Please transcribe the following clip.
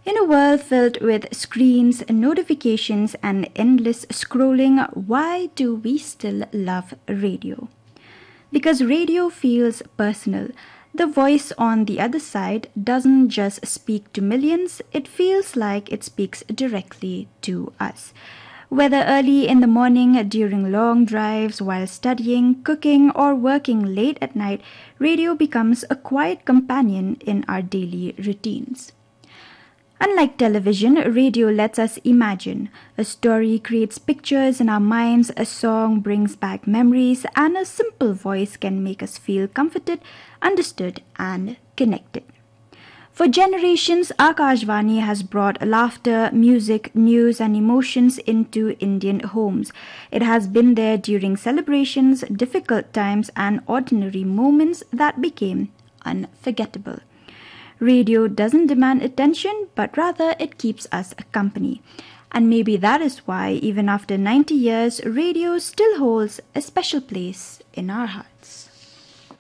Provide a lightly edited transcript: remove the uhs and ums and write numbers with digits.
In a world filled with screens, notifications, and endless scrolling, why do we still love radio? Because radio feels personal. The voice on the other side doesn't just speak to millions, it feels like it speaks directly to us. Whether early in the morning, during long drives, while studying, cooking, or working late at night, radio becomes a quiet companion in our daily routines. Unlike television, radio lets us imagine. A story creates pictures in our minds, a song brings back memories, and a simple voice can make us feel comforted, understood, and connected. For generations, Akashvani has brought laughter, music, news, and emotions into Indian homes. It has been there during celebrations, difficult times, and ordinary moments that became unforgettable. Radio doesn't demand attention, but rather it keeps us company. And maybe that is why, even after 90 years, radio still holds a special place in our hearts.